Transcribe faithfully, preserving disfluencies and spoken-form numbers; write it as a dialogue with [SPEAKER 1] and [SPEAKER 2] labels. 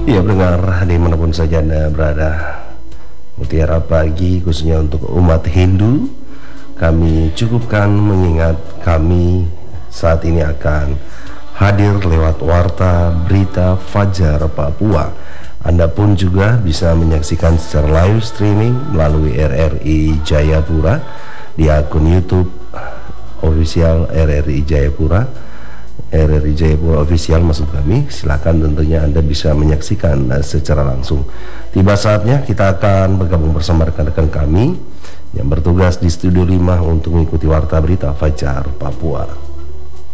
[SPEAKER 1] Iya pendengar dimanapun saja Anda berada, mutiara pagi khususnya untuk umat Hindu, kami cukupkan mengingat kami saat ini akan hadir lewat Warta Berita Fajar Papua. Anda pun juga bisa menyaksikan secara live streaming melalui R R I Jayapura di akun YouTube official R R I Jayapura, R R I Jayapura official maksud kami. Silakan tentunya Anda bisa menyaksikan uh, secara langsung. Tiba saatnya kita akan bergabung bersama rekan-rekan kami yang bertugas di Studio lima untuk mengikuti Warta Berita Fajar Papua.